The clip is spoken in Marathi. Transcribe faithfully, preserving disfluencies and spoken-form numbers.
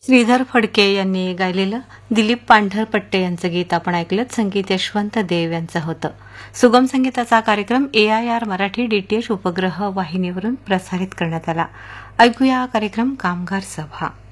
श्रीधर फडके यांनी गायलेलं दिलीप पांढरपट्टे यांचं गीत आपण ऐकलं. संगीत यशवंत देव यांचं होतं. सुगम संगीताचा कार्यक्रम ए आय आर मराठी डीटीएच उपग्रह वाहिनीवरून प्रसारित करण्यात आला. ऐकूया हा कार्यक्रम कामगार सभा.